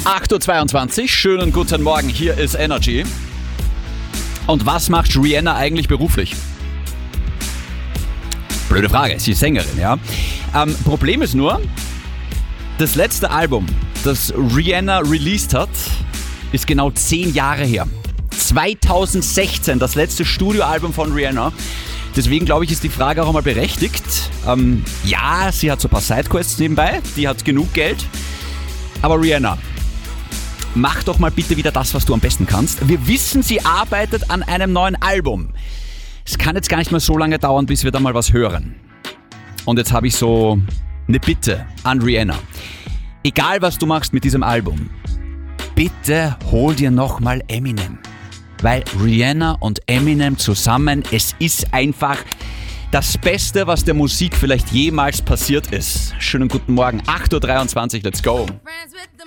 8.22 Uhr, schönen guten Morgen, hier ist Energy. Und was macht Rihanna eigentlich beruflich? Blöde Frage, sie ist Sängerin, ja. Problem ist nur, das letzte Album, das Rihanna released hat, ist genau 10 Jahre her. 2016, das letzte Studioalbum von Rihanna. Deswegen glaube ich, ist die Frage auch einmal berechtigt. Ja, sie hat so ein paar Sidequests nebenbei, die hat genug Geld. Aber Rihanna, mach doch mal bitte wieder das, was du am besten kannst. Wir wissen, sie arbeitet an einem neuen Album. Es kann jetzt gar nicht mehr so lange dauern, bis wir da mal was hören. Und jetzt habe ich so eine Bitte an Rihanna. Egal, was du machst mit diesem Album, bitte hol dir nochmal Eminem. Weil Rihanna und Eminem zusammen, es ist einfach das Beste, was der Musik vielleicht jemals passiert ist. Schönen guten Morgen, 8.23 Uhr, let's go.